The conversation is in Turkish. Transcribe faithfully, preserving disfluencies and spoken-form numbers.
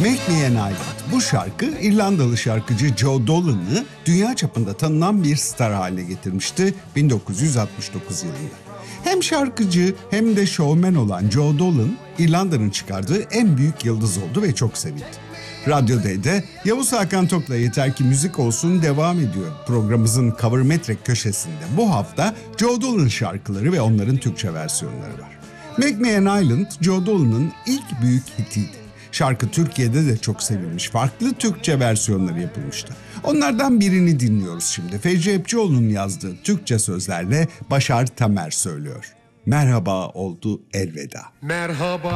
Make Me an Island. Bu şarkı İrlandalı şarkıcı Joe Dolan'ı dünya çapında tanınan bir star haline getirmişti bin dokuz yüz altmış dokuz yılında. Hem şarkıcı hem de şovmen olan Joe Dolan, İrlanda'nın çıkardığı en büyük yıldız oldu ve çok sevildi. Radyo D'de Yavuz Hakan Tok'la Yeter Ki Müzik Olsun devam ediyor. Programımızın Cover Metrek köşesinde bu hafta Joe Dolan şarkıları ve onların Türkçe versiyonları var. Make Me an Island, Joe Dolan'ın ilk büyük hitiydi. Şarkı Türkiye'de de çok sevilmiş. Farklı Türkçe versiyonları yapılmıştı. Onlardan birini dinliyoruz şimdi. Feyci Epçioğlu'nun yazdığı Türkçe sözlerle Başar Tamer söylüyor. Merhaba oldu elveda. Merhaba